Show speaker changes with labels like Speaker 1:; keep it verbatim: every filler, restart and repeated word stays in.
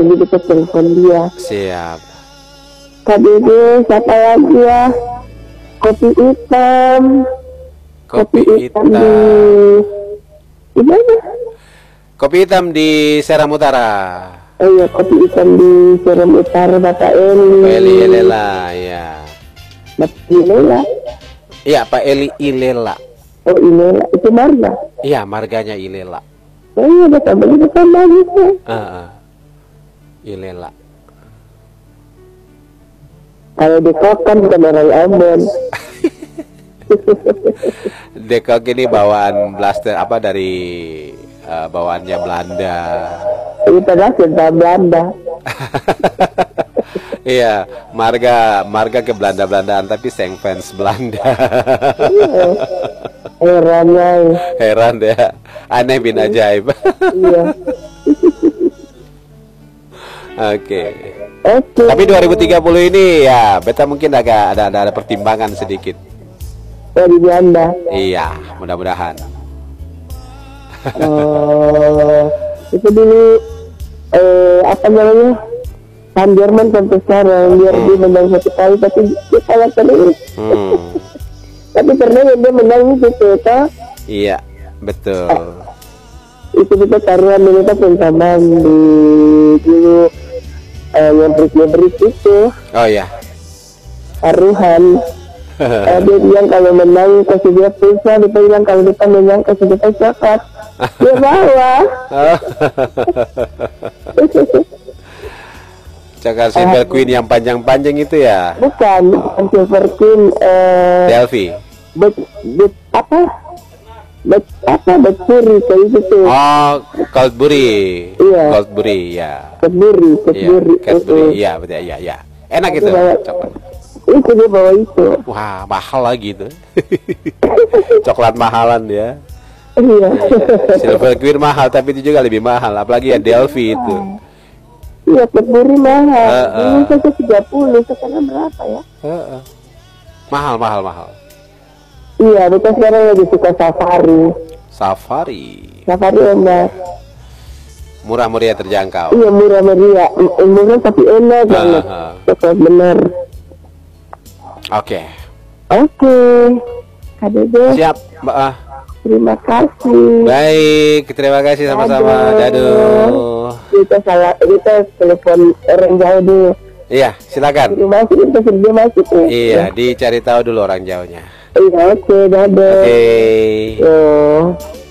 Speaker 1: jadi kita telepon dia.
Speaker 2: Siap.
Speaker 1: Kak Dede, siapa lagi ya? Kopi hitam.
Speaker 2: Kopi hitam.
Speaker 1: di di mana?
Speaker 2: Kopi hitam di Seram Utara.
Speaker 1: Oh iya, kopi hitam di Seram Utara, Bapak Eli.
Speaker 2: Pak Eli Ilela, ya.
Speaker 1: Bapak Ilela.
Speaker 2: Iya, Pak Eli Ilela.
Speaker 1: Oh Ilela, itu marga.
Speaker 2: Iya, marganya Ilela.
Speaker 1: Oh iya, Bapak begitu sama gitu.
Speaker 2: Uh, uh. Ilela.
Speaker 1: Kalau di kokan bukan orang Ambon.
Speaker 2: Dekok ini bawaan blaster apa dari uh, bawaannya Belanda.
Speaker 1: Itu adalah cinta Belanda.
Speaker 2: Iya, marga marga ke Belanda-Belandaan tapi seng fans Belanda.
Speaker 1: Iya. Heran ya.
Speaker 2: Heran ya, aneh bin ajaib.
Speaker 1: Iya.
Speaker 2: Oke.
Speaker 1: Oke.
Speaker 2: Tapi dua ribu tiga puluh ini ya, beta mungkin agak ada ada, ada pertimbangan sedikit.
Speaker 1: Dari Belanda.
Speaker 2: Iya, mudah-mudahan.
Speaker 1: Oh, itu dulu eh apa namanya? Pan Jerman sampai sekarang biar
Speaker 2: Hmm.
Speaker 1: dia menang satu kali tapi dia kalah terus.
Speaker 2: Hmm.
Speaker 1: Tapi karena dia menang itu kita
Speaker 2: Iya, betul.
Speaker 1: itu kita taruhan kita pensaman di dulu eh, yang berik itu
Speaker 2: Oh ya.
Speaker 1: taruhan. Eh, dia bilang kalau menang kasih dia pulsa, dia bilang kalau kita menang kasih dia coklat. Dia bawa.
Speaker 2: Cakar Silver Queen yang panjang-panjang itu ya?
Speaker 1: Bukan, bukan Silver Queen. Eh,
Speaker 2: Delphi.
Speaker 1: bet, bet apa? Bet apa? Beturi kayak gitu.
Speaker 2: Oh, Coldbury.
Speaker 1: Iya.
Speaker 2: Coldbury ya.
Speaker 1: Cadbury,
Speaker 2: Iya,
Speaker 1: Cadbury.
Speaker 2: Cadbury. Iya, betul. Iya, iya. Enak itu.
Speaker 1: Bawa-
Speaker 2: Coklat.
Speaker 1: Itu dia bawa itu.
Speaker 2: Wah, mahal lagi itu. Coklat mahalan ya.
Speaker 1: Iya.
Speaker 2: Silver Queen mahal, tapi itu juga lebih mahal. Apalagi ya Delphi itu.
Speaker 1: Iya, Cadbury mahal.
Speaker 2: Uh, uh.
Speaker 1: Dulu saja tiga puluh, sekarang berapa ya?
Speaker 2: Heeh. Mahal, mahal, mahal.
Speaker 1: Iya, kita sekarang lagi suka safari.
Speaker 2: Safari.
Speaker 1: Safari enak.
Speaker 2: Murah meriah terjangkau.
Speaker 1: Iya, murah meriah. M- Murah tapi enak banget.
Speaker 2: uh.
Speaker 1: Coklat benar.
Speaker 2: Oke.
Speaker 1: Oke. Kak Dede,
Speaker 2: Siap, Mbak. Ah.
Speaker 1: terima kasih.
Speaker 2: Baik, terima kasih sama-sama. Daduh.
Speaker 1: Kita salah, kita telepon orang jauh dulu.
Speaker 2: Iya, silakan.
Speaker 1: Suruh masuk, kita suruh dia masuk. Ya.
Speaker 2: Iya, dicari tahu dulu orang jauhnya.
Speaker 1: Iya, oke, dadah.
Speaker 2: Oke.
Speaker 1: Yo.